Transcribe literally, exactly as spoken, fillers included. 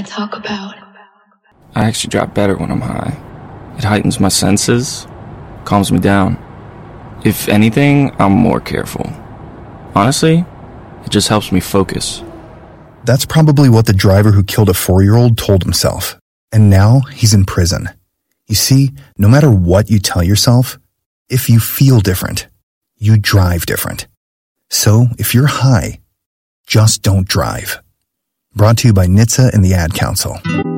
to talk about. I actually drive better when I'm high. It heightens my senses, calms me down. If anything, I'm more careful. Honestly, it just helps me focus. That's probably what the driver who killed a four-year-old told himself. And now he's in prison. You see, no matter what you tell yourself, if you feel different, you drive different. So if you're high, just don't drive. Brought to you by N H T S A and the Ad Council.